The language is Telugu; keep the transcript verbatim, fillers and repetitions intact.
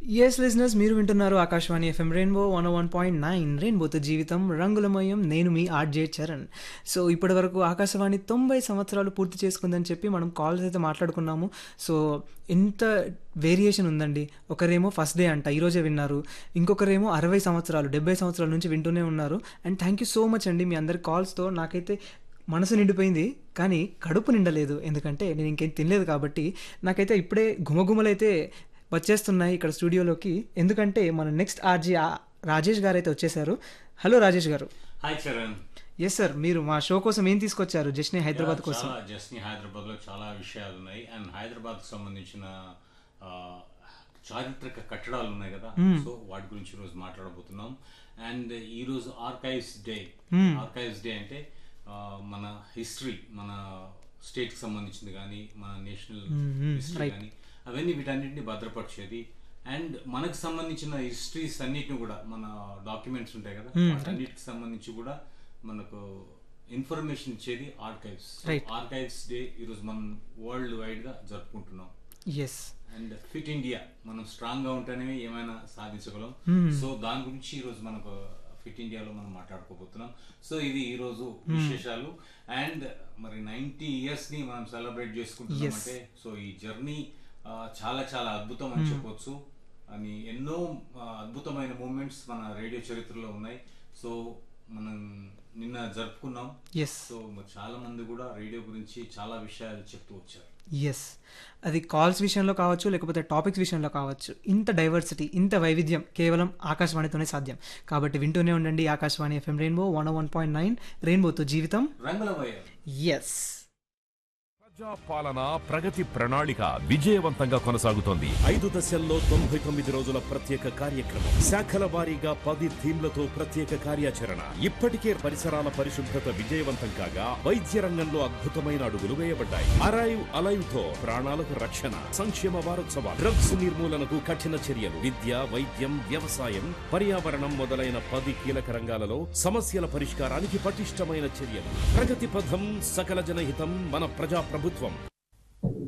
యెస్ లిజనర్స్, మీరు వింటున్నారు Akashvani FM rainbow one one point nine రెయిన్బోతో జీవితం రంగులమయం. నేను మీ ఆర్జే చరణ్. సో ఇప్పటివరకు ఆకాశవాణి తొంభై సంవత్సరాలు పూర్తి చేసుకుందని చెప్పి మనం కాల్స్ అయితే మాట్లాడుకున్నాము. సో ఇంత వేరియేషన్ ఉందండి. ఒకరేమో ఫస్ట్ డే అంట ఈరోజే విన్నారు, ఇంకొకరేమో అరవై సంవత్సరాలు డెబ్బై సంవత్సరాల నుంచి వింటూనే ఉన్నారు. And thank you so much అండి మీ అందరి కాల్స్తో. నాకైతే మనసు నిండిపోయింది కానీ కడుపు నిండలేదు, ఎందుకంటే నేను ఇంకేం తినలేదు కాబట్టి. నాకైతే ఇప్పుడే గుమగుమలైతే వచ్చేస్తున్నాయి ఇక్కడ స్టూడియోలోకి, ఎందుకంటే మన నెక్స్ట్ ఆర్జీ రాజేష్ గారు అయితే వచ్చేసారు. హలో రాజేష్ గారు. హాయ్ చరణ్. ఎస్ సార్, మీరు మా షో కోసం ఏం తీసుకొచ్చారు? జస్ట్ని హైదరాబాద్ కోసం. జస్ట్ని హైదరాబాద్ లో చాలా విషయాలు ఉన్నాయి. అండ్ హైదరాబాద్ కు సంబంధించిన ఆ, చారిత్రక కట్టడాలు ఉన్నాయి కదా, సో వాటి గురించి ఈ రోజు మాట్లాడబోతున్నాం. అండ్ ఈ రోజు ఆర్కైవ్స్ డే. ఆర్కైవ్స్ డే అంటే ఆ, మన హిస్టరీ, మన స్టేట్ కి సంబంధించింది కానీ మన నేషనల్ హిస్టరీ కానీ అవన్నీ వీటన్నిటిని భద్రపరిచేది. అండ్ మనకు సంబంధించిన హిస్టరీస్ అన్నిటిని కూడా, మన డాక్యుమెంట్స్ ఉంటాయి కదా, అన్నిటికి సంబంధించి కూడా మనకు ఇన్ఫర్మేషన్ ఇచ్చేది ఆర్కైవ్స్. ఆర్కైవ్స్ డే ఈరోజు మనం వరల్డ్ వైడ్ గా జరుపుకుంటున్నాం. ఎస్. అండ్ ఫిట్ ఇండియా, మనం స్ట్రాంగ్ గా ఉంటేనే ఏమైనా సాధించగలం. సో దాని గురించి ఈరోజు మనకు ఫిట్ ఇండియాలో మనం మాట్లాడుకోబోతున్నాం. సో ఇది ఈ రోజు విశేషాలు. అండ్ మరి నైన్టీ ఇయర్స్ ని మనం సెలబ్రేట్ చేసుకుంటున్నాం అంటే, సో ఈ జర్నీ చాలా చాలా అద్భుతం అని చెప్పొచ్చు. అని ఎన్నో అద్భుతమైన మూమెంట్స్ మన రేడియో చరిత్రలో ఉన్నాయి. సో మనం నిన్న జరుపుకున్నాం. సో చాలా మంది కూడా రేడియో గురించి చాలా విషయాలు చెప్తూ వచ్చారు. ఎస్, అది కాల్స్ విషయంలో కావచ్చు, లేకపోతే టాపిక్స్ విషయంలో కావచ్చు, ఇంత డైవర్సిటీ, ఇంత వైవిధ్యం కేవలం ఆకాశవాణితోనే సాధ్యం. కాబట్టి వింటూనే ఉండండి Akashvani FM rainbow one one point nine రెయిన్బోతో జీవితం రంగులమయం. ఎస్. ప్రజా పాలన ప్రగతి ప్రణాళిక విజయవంతంగా కొనసాగుతోంది. ఐదు దశల్లో తొంభై తొమ్మిది రోజుల ప్రత్యేక కార్యక్రమం, శాఖల వారీగా పది థీమ్లతో ప్రత్యేక కార్యాచరణ. ఇప్పటికే పరిసరాల పరిశుభ్రత విజయవంతం కాగా, వైద్య రంగంలో అద్భుతమైన అడుగులు వేయబడ్డాయి. అరైవ్ అలైవ్ తో ప్రాణాలకు రక్షణ. సంక్షేమ వారోత్సవాలు, డ్రగ్స్ నిర్మూలనకు కఠిన చర్యలు, విద్య, వైద్యం, వ్యవసాయం, పర్యావరణం మొదలైన పది కీలక రంగాలలో సమస్యల పరిష్కారానికి పటిష్టమైన చర్యలు. ప్రగతి పథం, సకల జనహితం, మన ప్రజా ప్రభుత్వం.